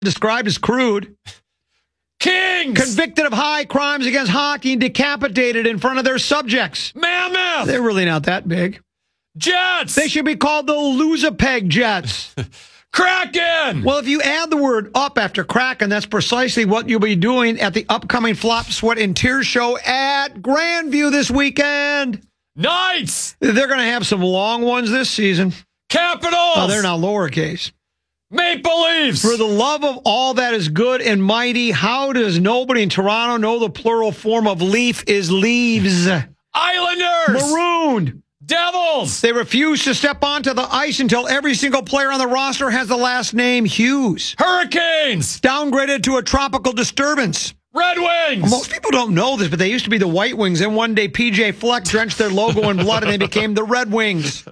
described as crude. Kings! Convicted of high crimes against hockey and decapitated in front of their subjects. Mammoth! They're really not that big. Jets! They should be called the Losapeg Jets. Kraken! Well, if you add the word up after Kraken, that's precisely what you'll be doing at the upcoming Flop, Sweat, and Tears show at Grandview this weekend. Knights! They're going to have some long ones this season. Capitals! Oh, they're now lowercase. Maple Leafs! For the love of all that is good and mighty, how does nobody in Toronto know the plural form of leaf is leaves? Islanders! Marooned. Devils! They refuse to step onto the ice until every single player on the roster has the last name Hughes. Hurricanes! Downgraded to a tropical disturbance. Red Wings! Most people don't know this, but they used to be the White Wings, and one day PJ Fleck drenched their logo in blood, and they became the Red Wings.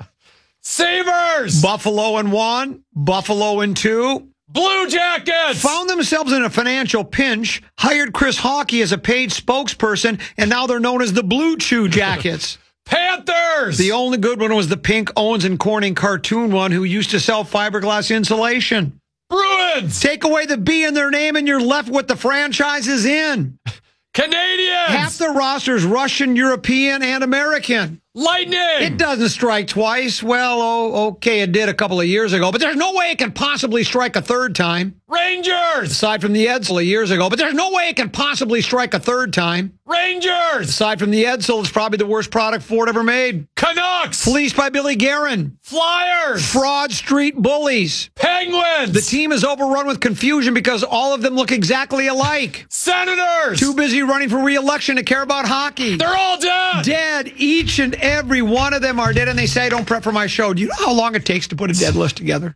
Sabres! Buffalo in 1, Buffalo in 2. Blue Jackets! Found themselves in a financial pinch, hired Chris Hockey as a paid spokesperson, and now they're known as the Blue Chew Jackets. Panthers! The only good one was the pink Owens and Corning cartoon one who used to sell fiberglass insulation. Bruins! Take away the B in their name and you're left with the franchises in. Canadians! Half the roster is Russian, European, and American. Lightning! It doesn't strike twice. Well, okay, it did a couple of years ago, but there's no way it can possibly strike a third time. Rangers! Aside from the Edsel years ago, but there's no way it can possibly strike a third time. Rangers! Aside from the Edsel, it's probably the worst product Ford ever made. Canucks! Fleeced by Billy Guerin. Flyers! Fraud street bullies. Penguins! The team is overrun with confusion because all of them look exactly alike. Senators! Too busy running for re-election to care about hockey. They're all dead! Dead. Each and every one of them are dead, and they say, don't prep for my show. Do you know how long it takes to put a dead list together?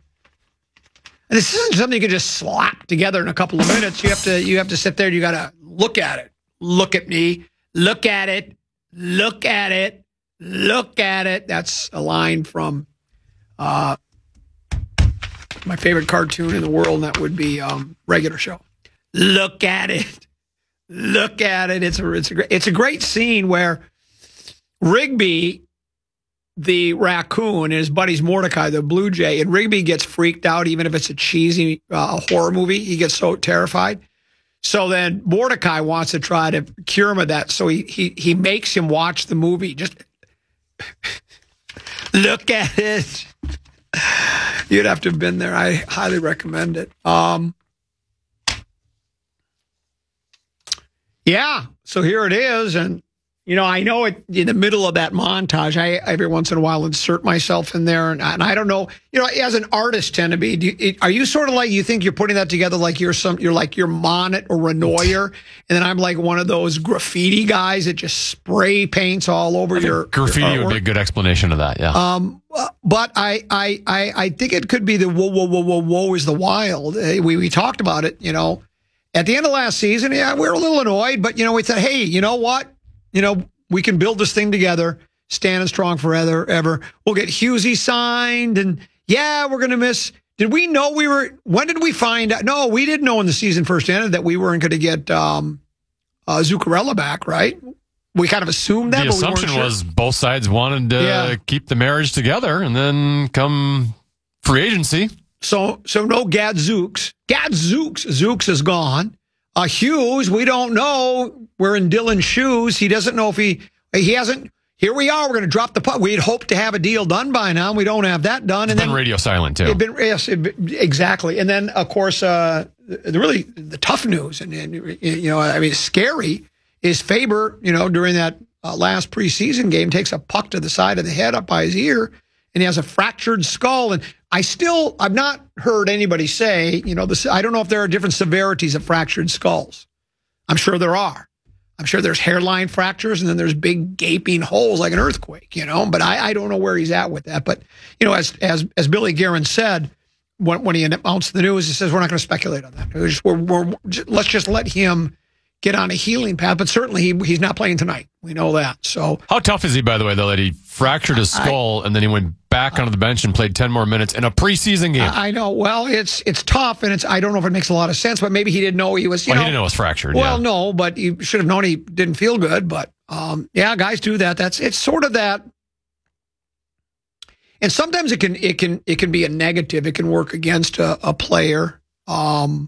And this isn't something you can just slap together in a couple of minutes. You have to sit there and you got to look at it. Look at me. Look at it. Look at it. Look at it. That's a line from my favorite cartoon in the world, and that would be Regular Show. Look at it. Look at it. It's a great scene where Rigby, the raccoon, and his buddy's Mordecai, the blue jay, and Rigby gets freaked out even if it's a cheesy horror movie. He gets so terrified. So then Mordecai wants to try to cure him of that. So he makes him watch the movie. Just look at it. You'd have to have been there. I highly recommend it. Yeah, so here it is. And, you know, I know it in the middle of that montage, I every once in a while insert myself in there. And I don't know, you know, as an artist tend to be, are you sort of like, you think you're putting that together like you're like your Monet or Renoir, and then I'm like one of those graffiti guys that just spray paints all over your graffiti would be a good explanation of that, yeah. But I think it could be the whoa is the wild. We talked about it, you know. At the end of last season, yeah, we were a little annoyed, but, you know, we said, hey, you know what? You know, we can build this thing together, standing strong forever, ever. We'll get Hughesy signed, and, yeah, we're going to miss. Did we know when did we find out? No, we didn't know when the season first ended that we weren't going to get Zuccarello back, right? We kind of assumed that, the assumption was both sides wanted to keep the marriage together, and then come free agency. So no Gadzooks. Zooks is gone. Hughes, we don't know. We're in Dylan's shoes. He doesn't know if he hasn't. Here we are. We're going to drop the puck. We'd hoped to have a deal done by now. We don't have that done. It's been radio silent, too. Exactly. And then, of course, the tough news, and you know, I mean, scary, is Faber, you know, during that last preseason game, takes a puck to the side of the head up by his ear, and he has a fractured skull. And I've not heard anybody say, you know, this. I don't know if there are different severities of fractured skulls. I'm sure there are. I'm sure there's hairline fractures, and then there's big gaping holes like an earthquake, you know. But I don't know where he's at with that. But, you know, as Billy Guerin said when he announced the news, he says we're not going to speculate on that. Let's just let him get on a healing path. But certainly he's not playing tonight. We know that. So how tough is he, by the way, though, that he fractured his skull and then he went back onto the bench and played 10 more minutes in a preseason game? I know. Well, it's tough, and I don't know if it makes a lot of sense, but maybe he didn't know he was. He didn't know it was fractured. Well, no, but he should have known he didn't feel good. But yeah, guys do that. It's sort of that. And sometimes it can be a negative. It can work against a player.